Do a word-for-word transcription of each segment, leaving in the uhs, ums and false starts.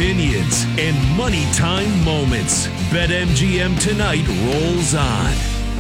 opinions, and money time moments. BetMGM Tonight rolls on.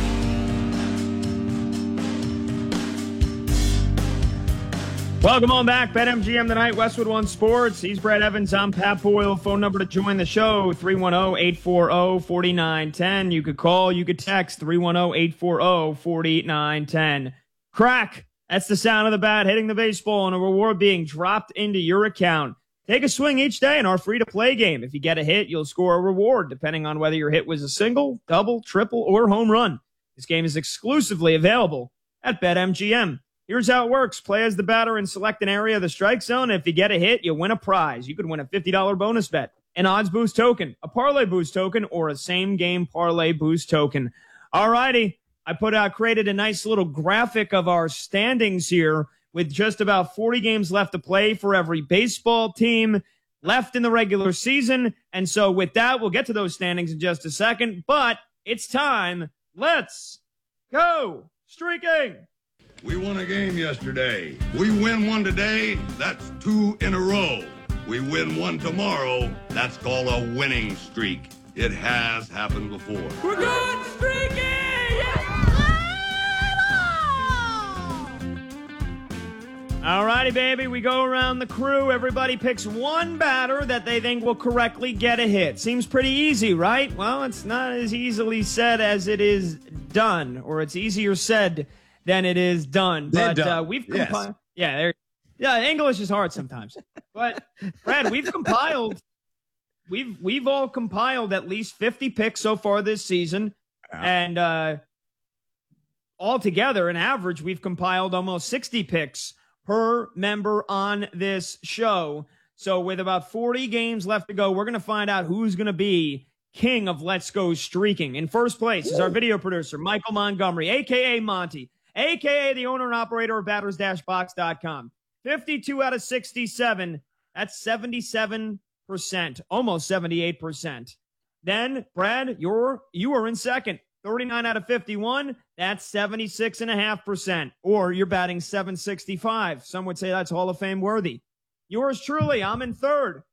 Welcome on back. BetMGM Tonight, Westwood One Sports. He's Brad Evans. I'm Pat Boyle. Phone number to join the show, three one zero, eight four zero, four nine one zero. You could call, you could text, three one zero, eight four zero, four nine one zero. Crack. That's the sound of the bat hitting the baseball and a reward being dropped into your account. Take a swing each day in our free-to-play game. If you get a hit, you'll score a reward, depending on whether your hit was a single, double, triple, or home run. This game is exclusively available at BetMGM. Here's how it works. Play as the batter and select an area of the strike zone. If you get a hit, you win a prize. You could win a fifty dollars bonus bet, an odds boost token, a parlay boost token, or a same-game parlay boost token. All righty. I put out, created a nice little graphic of our standings here with just about forty games left to play for every baseball team left in the regular season. And so with that, we'll get to those standings in just a second. But it's time. Let's go streaking. We won a game yesterday. We win one today, that's two in a row. We win one tomorrow, that's called a winning streak. It has happened before. We're going streaking! Yeah! All righty, baby. We go around the crew. Everybody picks one batter that they think will correctly get a hit. Seems pretty easy, right? Well, it's not as easily said as it is done, or it's easier said than it is done. They're but done. Uh, we've compiled. Yes. Yeah, there. Yeah, English is hard sometimes. But Brad, we've compiled. We've we've all compiled at least fifty picks so far this season, yeah. and uh, altogether, an average, we've compiled almost sixty picks per member on this show. So with about forty games left to go, we're going to find out who's going to be king of Let's Go Streaking. In first place is our video producer, Michael Montgomery, a k a. Monty, a k a the owner and operator of batters dash box dot com. fifty-two out of sixty-seven. That's seventy-seven percent, almost seventy-eight percent. Then, Brad, you're, you are in second. thirty-nine out of fifty-one. That's seventy-six point five percent. Or you're batting seven sixty-five. Some would say that's Hall of Fame worthy. Yours truly, I'm in third.